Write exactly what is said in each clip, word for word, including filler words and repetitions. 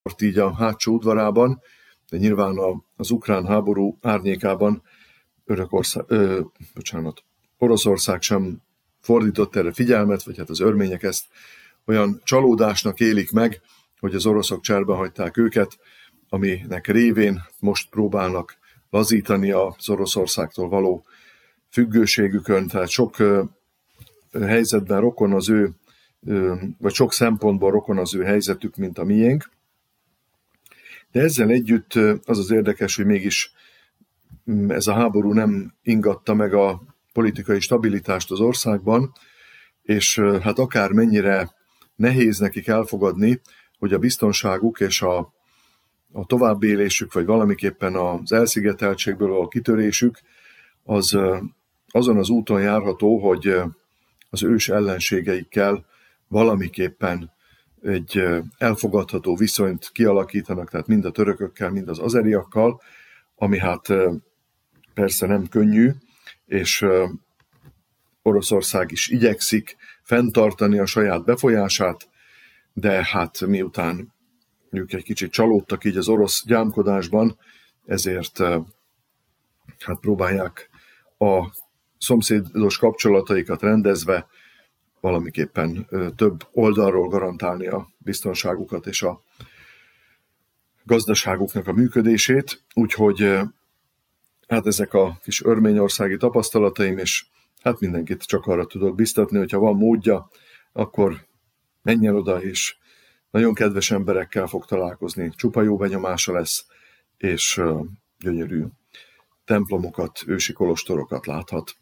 így a hátsó udvarában, de nyilván az ukrán háború árnyékában Örökország, ö, bocsánat, Oroszország sem fordított erre figyelmet, vagy hát az örmények ezt olyan csalódásnak élik meg, hogy az oroszok cserben hagyták őket, aminek révén most próbálnak lazítani az Oroszországtól való függőségükön, tehát sok ö, helyzetben rokon az ő, ö, vagy sok szempontból rokon az ő helyzetük, mint a miénk. De ezzel együtt az az érdekes, hogy mégis ez a háború nem ingatta meg a politikai stabilitást az országban, és hát akár mennyire nehéz nekik elfogadni, hogy a biztonságuk és a, a továbbélésük, vagy valamiképpen az elszigeteltségből a kitörésük, az azon az úton járható, hogy az ős ellenségeikkel valamiképpen egy elfogadható viszonyt kialakítanak, tehát mind a törökökkel, mind az azeriakkal, ami hát persze nem könnyű, és Oroszország is igyekszik fenntartani a saját befolyását, de hát miután ők egy kicsit csalódtak így az orosz gyámkodásban, ezért hát próbálják a szomszédos kapcsolataikat rendezve valamiképpen több oldalról garantálni a biztonságukat és a gazdaságuknak a működését, úgyhogy hát ezek a kis örményországi tapasztalataim, és hát mindenkit csak arra tudok biztatni, hogyha van módja, akkor menjen oda, és nagyon kedves emberekkel fog találkozni, csupa jó benyomása lesz, és gyönyörű templomokat, ősi kolostorokat láthat.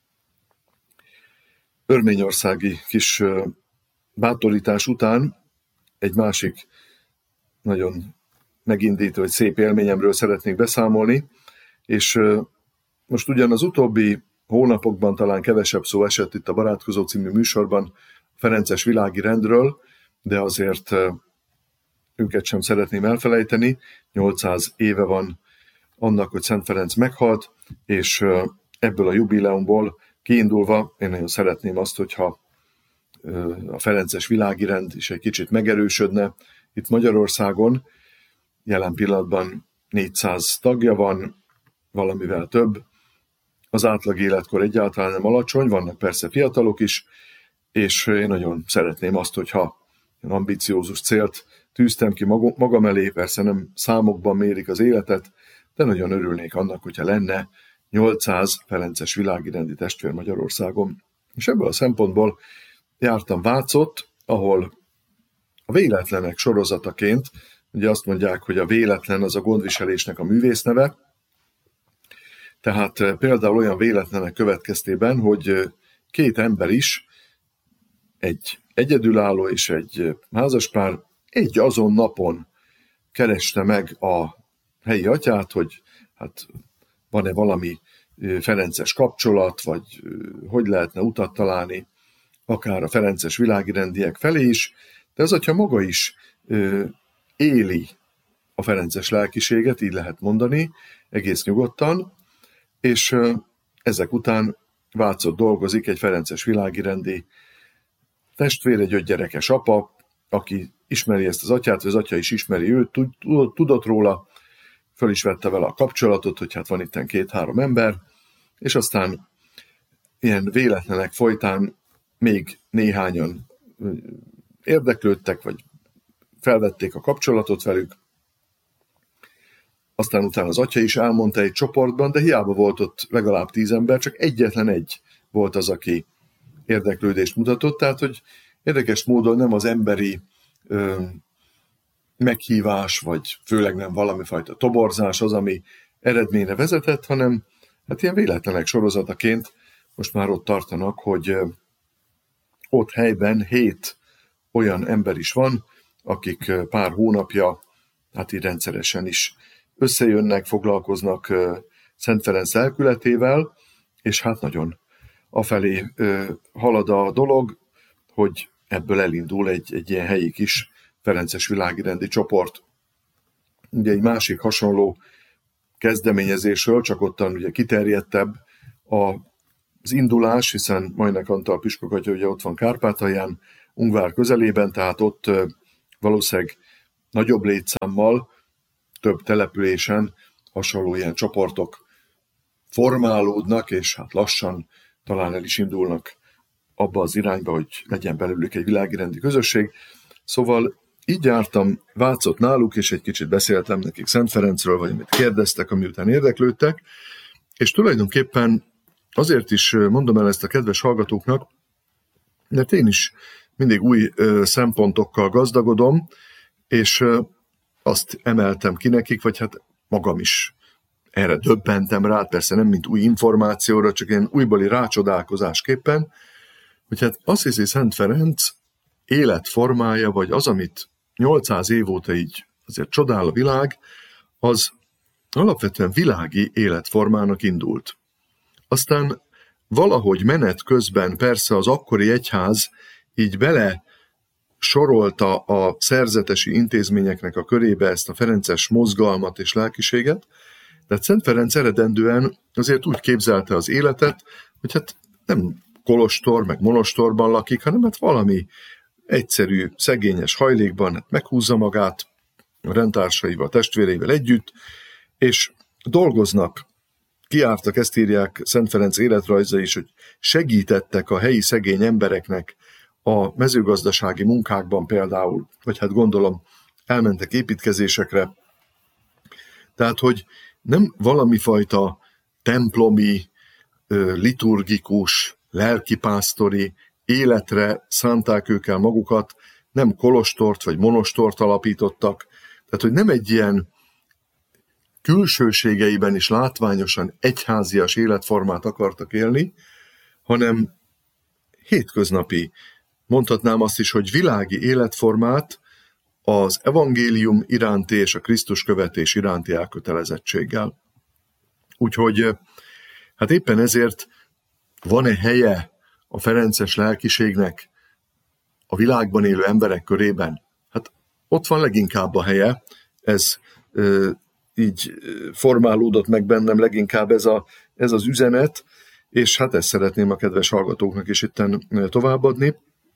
Örményországi kis bátorítás után egy másik nagyon megindító, vagy szép élményemről szeretnék beszámolni, és most ugyan az utóbbi hónapokban talán kevesebb szó esett itt a Barátkozó című műsorban a ferences világi rendről, de azért őket sem szeretném elfelejteni. nyolcszáz éve van annak, hogy Szent Ferenc meghalt, és ebből a jubileumból kiindulva én nagyon szeretném azt, hogyha a ferences világi rend is egy kicsit megerősödne. Itt Magyarországon jelen pillanatban négyszáz tagja van, valamivel több. Az átlag életkor egyáltalán nem alacsony, vannak persze fiatalok is, és én nagyon szeretném azt, hogyha ambiciózus célt tűztem ki magam elé, persze nem számokban mérik az életet, de nagyon örülnék annak, hogyha lenne nyolcszáz ferences világi rendi testvér Magyarországon. És ebből a szempontból jártam Vácott, ahol a véletlenek sorozataként, ugye azt mondják, hogy a véletlen az a gondviselésnek a művészneve, tehát például olyan véletlenek következtében, hogy két ember is, egy egyedülálló és egy házaspár egy azon napon kereste meg a helyi atyát, hogy hát van-e valami ferences kapcsolat, vagy hogy lehetne utat találni akár a ferences világi rendiek felé is, de az atya maga is éli a ferences lelkiséget, így lehet mondani, egész nyugodtan, és ezek után Vácott dolgozik egy ferences világi rendi testvére, egy öt gyerekes apa, aki ismeri ezt az atyát, vagy az atya is ismeri őt, tudott róla, föl is vette vele a kapcsolatot, hogy hát van itten két-három ember, és aztán ilyen véletlenek folytán még néhányan érdeklődtek, vagy felvették a kapcsolatot velük, aztán utána az atya is elmondta egy csoportban, de hiába volt ott legalább tíz ember, csak egyetlen egy volt az, aki érdeklődést mutatott, tehát hogy érdekes módon nem az emberi ö, meghívás, vagy főleg nem valami fajta toborzás az, ami eredményre vezetett, hanem hát ilyen véletlenek sorozataként most már ott tartanak, hogy ö, ott helyben hét olyan ember is van, akik ö, pár hónapja, hát így rendszeresen is összejönnek, foglalkoznak ö, Szent Ferenc lelkületével, és hát nagyon afelé ö, halad a dolog, hogy ebből elindul egy, egy ilyen helyi kis ferences világi rendi csoport. Ugye egy másik hasonló kezdeményezésről, csak ottan ugye kiterjedtebb az indulás, hiszen Majnak Antal püspök atya ugye ott van Kárpátalján, Ungvár közelében, tehát ott ö, valószínűleg nagyobb létszámmal, több településen hasonló ilyen csoportok formálódnak, és hát lassan talán el is indulnak abba az irányba, hogy legyen belőlük egy világrendi közösség. Szóval így jártam Vácott náluk, és egy kicsit beszéltem nekik Szent Ferencről, vagy amit kérdeztek, ami után érdeklődtek, és tulajdonképpen azért is mondom el ezt a kedves hallgatóknak, mert én is mindig új ö, szempontokkal gazdagodom, és ö, azt emeltem ki nekik, vagy hát magam is erre döbbentem rá, persze nem mint új információra, csak ilyen újbóli rácsodálkozásképpen, hogy hát Assisi Szent Ferenc életformája, vagy az, amit nyolcszáz év óta így azért csodál a világ, az alapvetően világi életformának indult. Aztán valahogy menet közben persze az akkori egyház így bele sorolta a szerzetesi intézményeknek a körébe ezt a ferences mozgalmat és lelkiséget, de Szent Ferenc eredendően azért úgy képzelte az életet, hogy hát nem kolostor, meg monostorban lakik, hanem hát valami egyszerű, szegényes hajlékban hát meghúzza magát a rendtársaival, testvéreivel együtt, és dolgoznak, kiártak, ezt írják Szent Ferenc életrajza is, hogy segítettek a helyi szegény embereknek a mezőgazdasági munkákban például, vagy hát gondolom elmentek építkezésekre. Tehát, hogy nem valami fajta templomi, liturgikus, lelkipásztori életre szánták ők el magukat, nem kolostort vagy monostort alapítottak, tehát, hogy nem egy ilyen külsőségeiben is látványosan egyházias életformát akartak élni, hanem hétköznapi, mondhatnám azt is, hogy világi életformát az evangélium iránti és a Krisztus követés iránti elkötelezettséggel. Úgyhogy hát éppen ezért van-e helye a ferences lelkiségnek a világban élő emberek körében? Hát ott van leginkább a helye, ez ö, így formálódott meg bennem leginkább ez, a, ez az üzenet, és hát ezt szeretném a kedves hallgatóknak is itten továbbadni,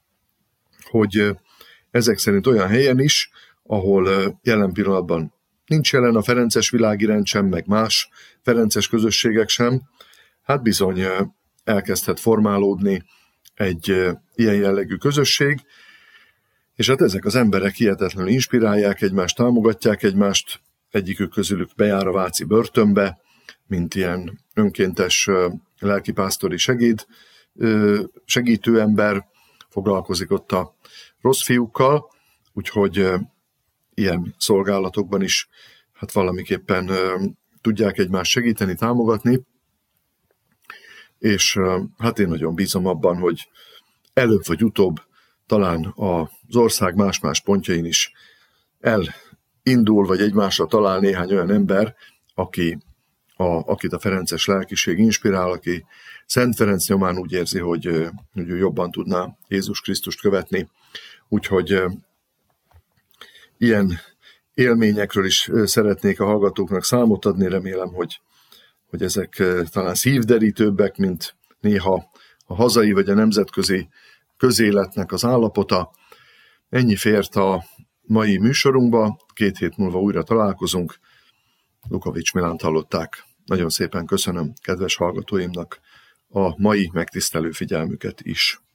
hogy ezek szerint olyan helyen is, ahol jelen pillanatban nincs jelen a ferences világirend sem, meg más ferences közösségek sem, hát bizony elkezdhet formálódni egy ilyen jellegű közösség, és hát ezek az emberek hihetetlenül inspirálják egymást, támogatják egymást, egyikük közülük bejár a váci börtönbe, mint ilyen önkéntes lelkipásztori segéd, segítő ember, foglalkozik ott a rossz fiúkkal, úgyhogy ilyen szolgálatokban is hát valamiképpen tudják egymást segíteni, támogatni, és hát én nagyon bízom abban, hogy előbb vagy utóbb talán az ország más-más pontjain is elindul, vagy egymásra talál néhány olyan ember, aki a, akit a ferences lelkiség inspirál, aki Szent Ferenc nyomán úgy érzi, hogy, hogy ő jobban tudná Jézus Krisztust követni. Úgyhogy ilyen élményekről is szeretnék a hallgatóknak számot adni, remélem, hogy, hogy ezek talán szívderítőbbek, mint néha a hazai vagy a nemzetközi közéletnek az állapota. Ennyi fért a mai műsorunkba, két hét múlva újra találkozunk. Lukavics Milánt hallották. Nagyon szépen köszönöm kedves hallgatóimnak a mai megtisztelő figyelmüket is.